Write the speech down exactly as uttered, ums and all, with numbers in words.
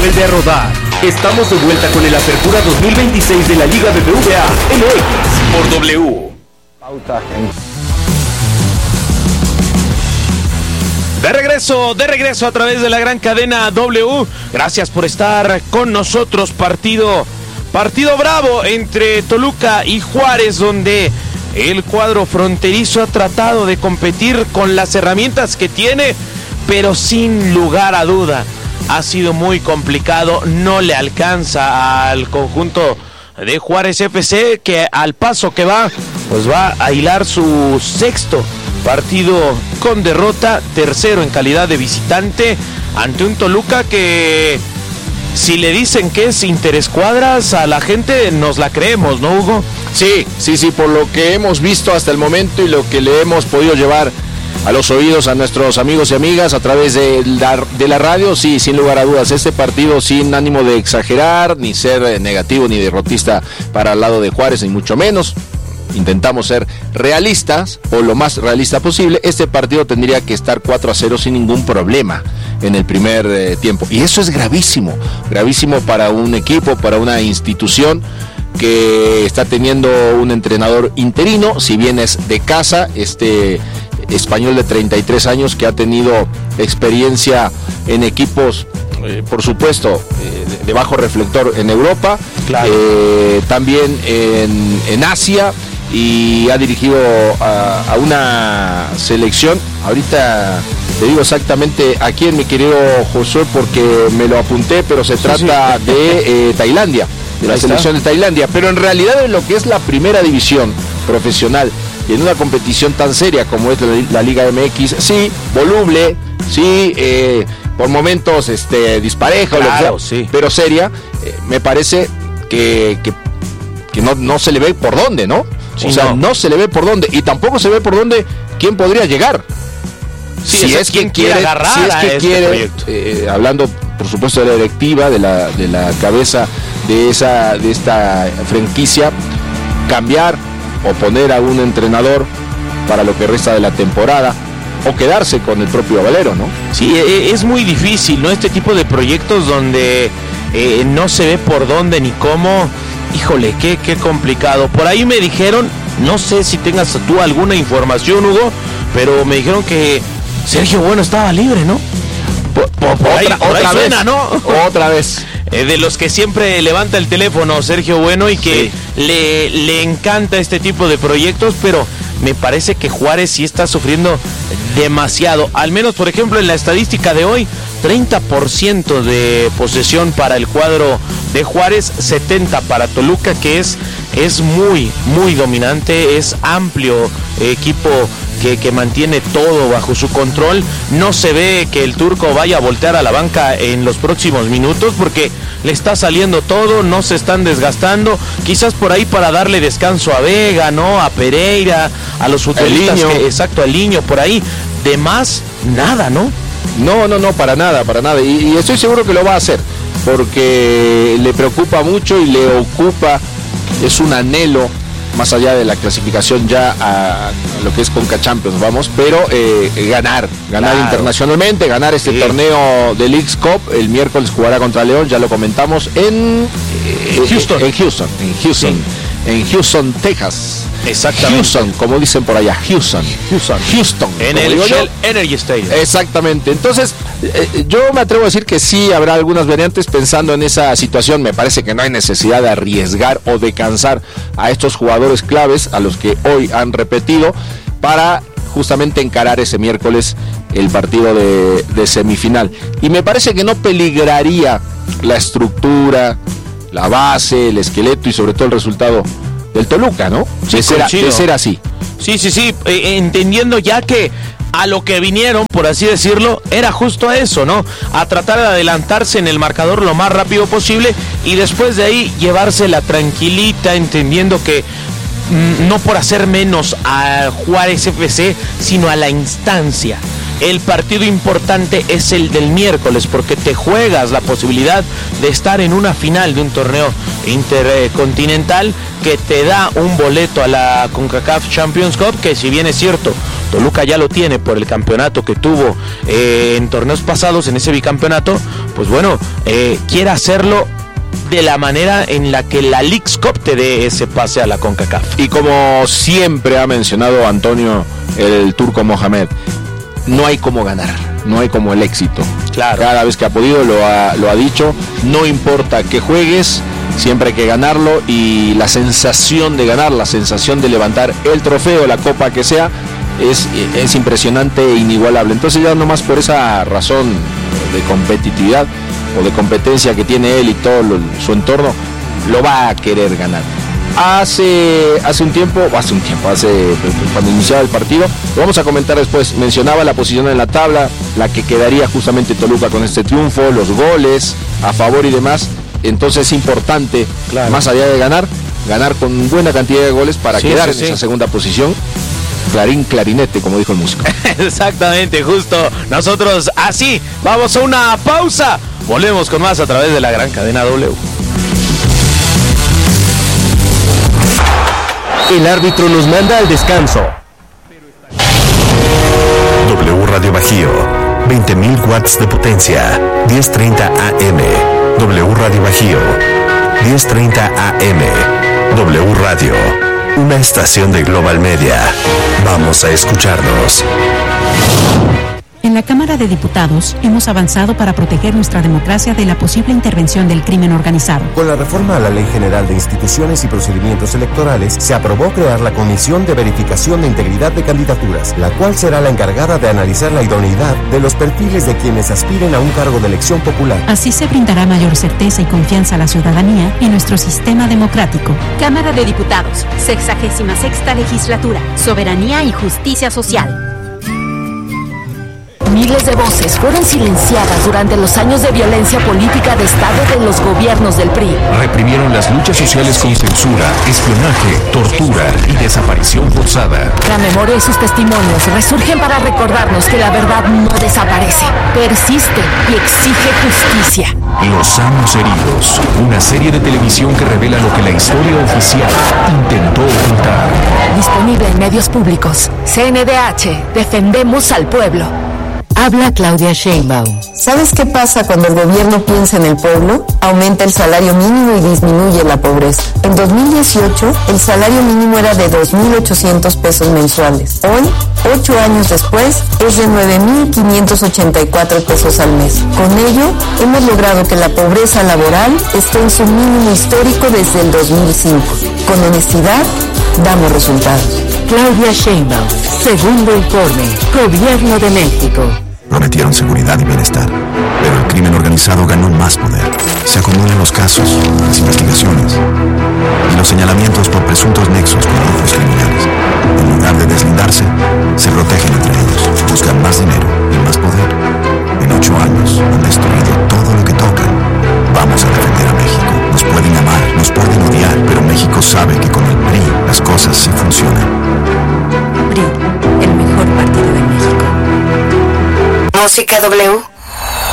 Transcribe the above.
vuelve a rodar. Estamos de vuelta con el Apertura dos mil veintiséis de la Liga B B V A M X por W. Pauta en... De regreso, de regreso a través de la gran cadena W. Gracias por estar con nosotros. Partido, partido bravo entre Toluca y Juárez, donde el cuadro fronterizo ha tratado de competir con las herramientas que tiene, pero sin lugar a duda ha sido muy complicado. No le alcanza al conjunto de Juárez F C, que al paso que va, pues va a hilar su sexto partido con derrota, tercero en calidad de visitante, ante un Toluca que, si le dicen que es interescuadras, a la gente nos la creemos, ¿no, Hugo? Sí, sí, sí, por lo que hemos visto hasta el momento y lo que le hemos podido llevar a los oídos a nuestros amigos y amigas a través de la, de la radio, sí, sin lugar a dudas, este partido sin ánimo de exagerar, ni ser negativo ni derrotista para el lado de Juárez, ni mucho menos. Intentamos ser realistas, o lo más realista posible. Este partido tendría que estar cuatro a cero sin ningún problema en el primer eh, tiempo. Y eso es gravísimo, gravísimo para un equipo, para una institución que está teniendo un entrenador interino, si bien es de casa, este español de treinta y tres años que ha tenido experiencia en equipos, eh, por supuesto, eh, de bajo reflector en Europa, claro. eh, también en, en Asia, y ha dirigido a, a una selección. Ahorita te digo exactamente a quién, mi querido Josué, porque me lo apunté, pero se trata sí, sí. de eh, Tailandia, de la selección de Tailandia, pero en realidad en lo que es la primera división profesional y en una competición tan seria como es la, la Liga M X, sí, voluble, sí, eh, por momentos este, dispareja, claro, lo que sea, sí. pero seria, eh, me parece que, que, que no, no se le ve por dónde, ¿no? Sí, o sea, no. no se le ve por dónde, y tampoco se ve por dónde quién podría llegar. Sí, si es quien quiere agarrar, si es que a este quiere, proyecto. Eh, hablando por supuesto de la directiva, de la, de la cabeza de esa, de esta franquicia, cambiar o poner a un entrenador para lo que resta de la temporada, o quedarse con el propio Valero, ¿no? Sí, es muy difícil, ¿no? Este tipo de proyectos donde eh, no se ve por dónde ni cómo. Híjole, qué, qué complicado. Por ahí me dijeron, no sé si tengas tú alguna información, Hugo, pero me dijeron que Sergio Bueno estaba libre, ¿no? Por, por, por ahí, otra, por otra vez, suena, ¿no? Otra vez. Eh, de los que siempre levanta el teléfono Sergio Bueno y que sí. le, le encanta este tipo de proyectos, pero me parece que Juárez sí está sufriendo demasiado. Al menos, por ejemplo, en la estadística de hoy, treinta por ciento de posesión para el cuadro de Juárez, setenta para Toluca, que es, es muy, muy dominante, es amplio equipo que, que mantiene todo bajo su control. No se ve que el turco vaya a voltear a la banca en los próximos minutos porque le está saliendo todo, no se están desgastando, quizás por ahí para darle descanso a Vega, ¿no? A Pereira, a los futbolistas, que, exacto, al Niño, por ahí, de más, nada, ¿no? No, no, no, para nada, para nada, y, y estoy seguro que lo va a hacer, porque le preocupa mucho y le ocupa, es un anhelo, más allá de la clasificación ya a, a lo que es Conca Champions, vamos, pero eh, ganar, ganar claro. internacionalmente, ganar este sí. torneo de Leagues Cup. El miércoles jugará contra León, ya lo comentamos, en eh, Houston. En Houston, en Houston, sí. en Houston, Texas. Exactamente. Houston, como dicen por allá, Houston. Houston. Houston. En el Shell Energy Stadium. Exactamente. Entonces, eh, yo me atrevo a decir que sí habrá algunas variantes pensando en esa situación. Me parece que no hay necesidad de arriesgar o de cansar a estos jugadores claves, a los que hoy han repetido, para justamente encarar ese miércoles el partido de, de semifinal. Y me parece que no peligraría la estructura, la base, el esqueleto y sobre todo el resultado del Toluca, ¿no? Sí, de, ser, de ser así. Sí, sí, sí, eh, entendiendo ya que a lo que vinieron, por así decirlo, era justo eso, ¿no? A tratar de adelantarse en el marcador lo más rápido posible y después de ahí llevarse la tranquilita, entendiendo que mmm, no por hacer menos a Juárez F C, sino a la instancia. El partido importante es el del miércoles porque te juegas la posibilidad de estar en una final de un torneo intercontinental que te da un boleto a la CONCACAF Champions Cup, que si bien es cierto, Toluca ya lo tiene por el campeonato que tuvo eh, en torneos pasados, en ese bicampeonato, pues bueno, eh, quiere hacerlo de la manera en la que la Leagues Cup te dé ese pase a la CONCACAF. Y como siempre ha mencionado Antonio, el turco Mohamed, no hay como ganar, no hay como el éxito. Claro. Cada vez que ha podido lo ha, lo ha dicho, no importa que juegues, siempre hay que ganarlo, y la sensación de ganar, la sensación de levantar el trofeo, la copa que sea, es, es impresionante e inigualable. Entonces ya nomás por esa razón de competitividad o de competencia que tiene él y todo lo, su entorno, lo va a querer ganar. Hace, hace un tiempo, hace un tiempo, hace cuando iniciaba el partido, lo vamos a comentar después, mencionaba la posición en la tabla, la que quedaría justamente Toluca con este triunfo, los goles a favor y demás. Entonces es importante, claro, más allá de ganar, ganar con buena cantidad de goles para sí, quedar sí, en sí. esa segunda posición. Clarín, clarinete, como dijo el músico. Exactamente, justo. Nosotros así, vamos a una pausa. Volvemos con más a través de la gran cadena W. El árbitro nos manda al descanso. W Radio Bajío, veinte mil watts de potencia, diez treinta A M. W Radio Bajío, diez treinta A M. W Radio, una estación de Global Media. Vamos a escucharnos. En la Cámara de Diputados hemos avanzado para proteger nuestra democracia de la posible intervención del crimen organizado. Con la reforma a la Ley General de Instituciones y Procedimientos Electorales, se aprobó crear la Comisión de Verificación de Integridad de Candidaturas, la cual será la encargada de analizar la idoneidad de los perfiles de quienes aspiren a un cargo de elección popular. Así se brindará mayor certeza y confianza a la ciudadanía y nuestro sistema democrático. Cámara de Diputados, sexagésima sexta legislatura, soberanía y justicia social. Miles de voces fueron silenciadas durante los años de violencia política de Estado de los gobiernos del P R I. Reprimieron las luchas sociales con censura, espionaje, tortura y desaparición forzada. La memoria y sus testimonios resurgen para recordarnos que la verdad no desaparece, persiste y exige justicia. Los años heridos, una serie de televisión que revela lo que la historia oficial intentó ocultar. Disponible en medios públicos. C N D H, defendemos al pueblo. Habla Claudia Sheinbaum. ¿Sabes qué pasa cuando el gobierno piensa en el pueblo? Aumenta el salario mínimo y disminuye la pobreza. En dos mil dieciocho, el salario mínimo era de dos mil ochocientos pesos mensuales. Hoy, ocho años después, es de nueve mil quinientos ochenta y cuatro pesos al mes. Con ello, hemos logrado que la pobreza laboral esté en su mínimo histórico desde el dos mil cinco. Con honestidad, damos resultados. Claudia Sheinbaum, segundo informe, Gobierno de México. Prometieron seguridad y bienestar, pero el crimen organizado ganó más poder. Se acumulan los casos, las investigaciones y los señalamientos por presuntos nexos con grupos criminales. En lugar de deslindarse, se protegen entre ellos, buscan más dinero y más poder. En ocho años han destruido todo lo que tocan. Vamos a defender a México. Nos pueden amar, nos pueden odiar, pero México sabe que con el P R I las cosas sí funcionan. P R I, el mejor partido de México. Música W.